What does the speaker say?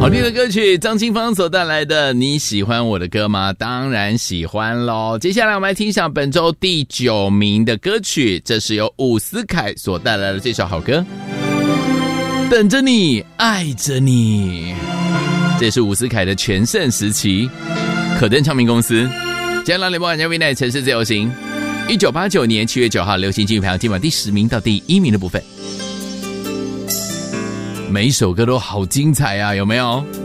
好听的歌曲，张清芳所带来的你喜欢我的歌吗？当然喜欢咯。接下来我们来听一下本周第9名的歌曲，这是由伍思凯所带来的这首好歌，等着你爱着你。这是伍思凯的全盛时期，可登唱片公司。接下来联播晚间为城市自由行，1989年7月9号流行金曲排行金榜第10名到第1名的部分。每一首歌都好精彩啊，有没有？